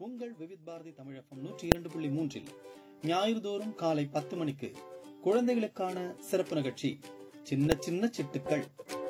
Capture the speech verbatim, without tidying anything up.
உங்கள் விவித் பாரதி தமிழ் எஃப்எம் நூற்றி இரண்டு புள்ளி மூன்றில் ஞாயிறுதோறும் காலை பத்து மணிக்கு குழந்தைகளுக்கான சிறப்பு நிகழ்ச்சி சின்ன சின்ன சிட்டுக்கள்.